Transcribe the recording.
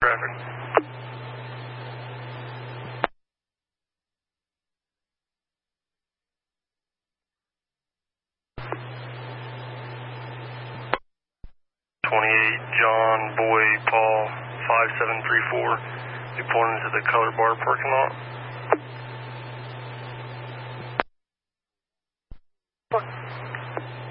traffic. John Boy Paul 5734. You pulling into the Color Bar parking lot.